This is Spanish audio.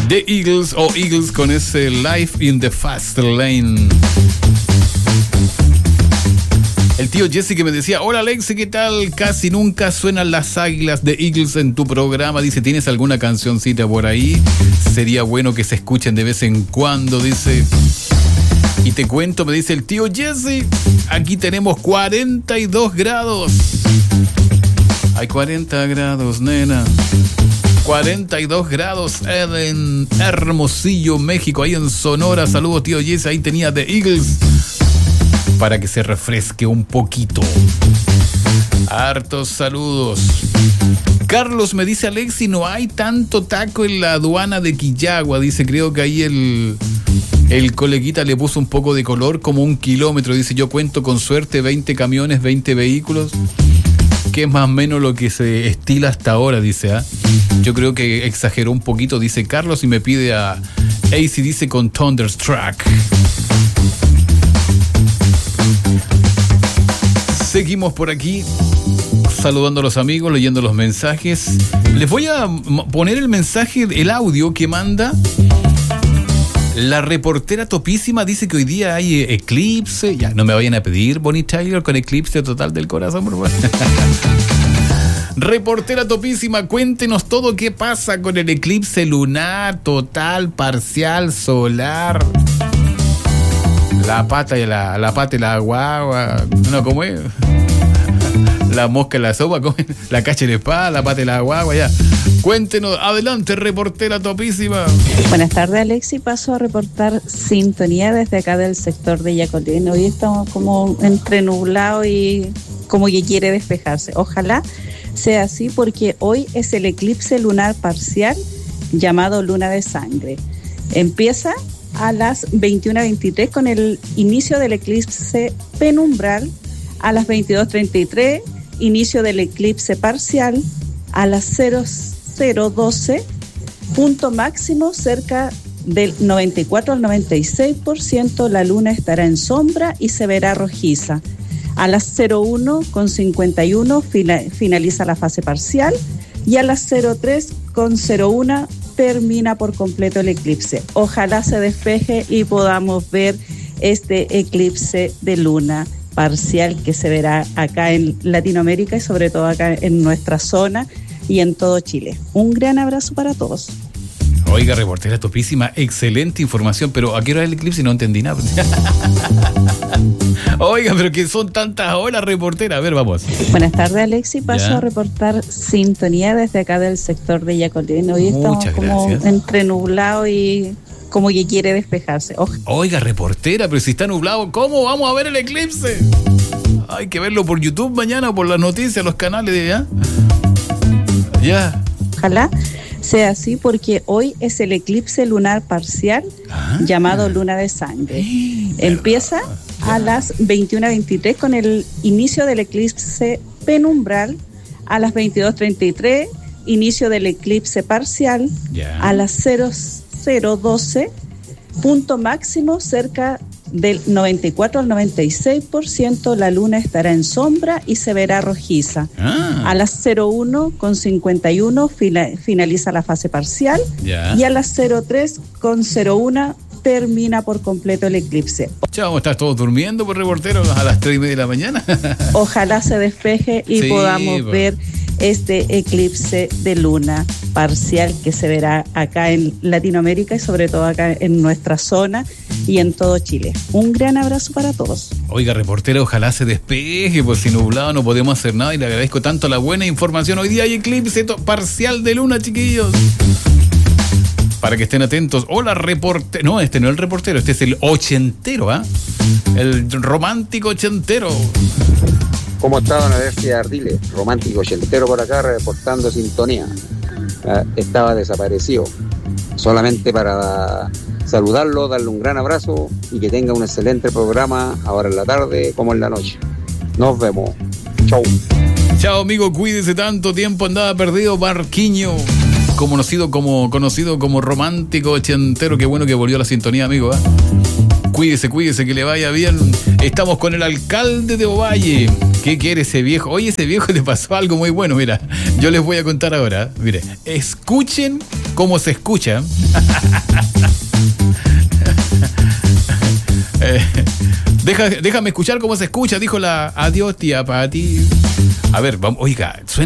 The Eagles o Eagles con ese Life in the Fast Lane. El tío Jesse que me decía: hola Alexi, ¿qué tal? Casi nunca suenan las águilas de Eagles en tu programa. Dice, ¿tienes alguna cancioncita por ahí? Sería bueno que se escuchen de vez en cuando, dice. Y te cuento, me dice el tío Jesse, aquí tenemos 42 grados. Hay 40 grados, nena. 42 grados en Hermosillo, México, ahí en Sonora. Saludos, tío Jesse, ahí tenía The Eagles para que se refresque un poquito. Hartos saludos. Carlos me dice: Alexi, no hay tanto taco en la aduana de Quillagua. Dice, creo que ahí el coleguita le puso un poco de color, como 1 kilómetro. Dice, yo cuento con suerte 20 camiones, 20 vehículos, que es más o menos lo que se estila hasta ahora, dice. Yo creo que exageró un poquito, dice Carlos, y me pide a AC/DC con Thunderstruck. Seguimos por aquí saludando a los amigos, leyendo los mensajes. Les voy a poner el mensaje, el audio que manda la reportera topísima. Dice que hoy día hay eclipse. Ya, no me vayan a pedir Bonnie Tyler con eclipse total del corazón, por favor. Reportera topísima, cuéntenos todo qué pasa con el eclipse lunar, total, parcial, solar. La pata y la guagua. No, ¿cómo es? La mosca en la sopa, ¿cómo es? La cacha en la espada, la pata y la guagua, ya. Cuéntenos, adelante, reportera topísima. Buenas tardes, Alexi. Paso a reportar sintonía desde acá del sector de Yacolín. Hoy estamos como entre nublado y como que quiere despejarse. Ojalá sea así, porque hoy es el eclipse lunar parcial llamado luna de sangre. Empieza a las 21:23 con el inicio del eclipse penumbral, a las 22:33 inicio del eclipse parcial, a las 00:12 punto máximo cerca del 94 al 96% la luna estará en sombra y se verá rojiza. A las 01:51 finaliza la fase parcial y a las 03:01 termina por completo el eclipse. Ojalá se despeje y podamos ver este eclipse de luna parcial que se verá acá en Latinoamérica y sobre todo acá en nuestra zona y en todo Chile. Un gran abrazo para todos. Oiga, reportera topísima, excelente información, pero ¿a qué hora es el eclipse? No entendí nada. Oiga, pero que son tantas horas, reportera. A ver, vamos. Buenas tardes, Alexi. Paso a reportar sintonía desde acá del sector de Yacolín. Hoy estamos como entre nublado y como que quiere despejarse. Oiga, reportera, pero si está nublado, ¿cómo vamos a ver el eclipse? Hay que verlo por YouTube mañana o por las noticias, los canales de allá. Ya. Ojalá sea así, porque hoy es el eclipse lunar parcial llamado luna de sangre. Empieza a las 21:23 con el inicio del eclipse penumbral, a las 22:33 inicio del eclipse parcial, a las 00:12 punto máximo cerca del 94 al 96% la luna estará en sombra y se verá rojiza. A las 01:51 finaliza la fase parcial y a las 03:01 termina por completo el eclipse. Chao, ¿estás todos durmiendo por reportero a las 3:30 de la mañana? Ojalá se despeje y podamos ver este eclipse de luna parcial que se verá acá en Latinoamérica y sobre todo acá en nuestra zona y en todo Chile. Un gran abrazo para todos. Oiga, reportera, ojalá se despeje, pues si nublado no podemos hacer nada y le agradezco tanto la buena información. Hoy día hay eclipse parcial de luna, chiquillos. Para que estén atentos. Hola, reportero. No, este no es el reportero, este es el ochentero, el romántico ochentero. ¿Cómo está, don Alexi Ardiles? Romántico ochentero por acá, reportando sintonía. Estaba desaparecido. Solamente para saludarlo, darle un gran abrazo y que tenga un excelente programa ahora en la tarde como en la noche. Nos vemos. Chau. Chao, amigo, cuídese, tanto tiempo andaba perdido, Barquiño. Conocido como romántico ochentero. Qué bueno que volvió a la sintonía, amigo. Cuídese, que le vaya bien. Estamos con el alcalde de Ovalle. ¿Qué quiere ese viejo? Oye, ese viejo le pasó algo muy bueno, mira. Yo les voy a contar ahora. Mire, escuchen cómo se escucha. Déjame escuchar cómo se escucha, dijo la adiós tía Pati. A ver, vamos, oiga, suena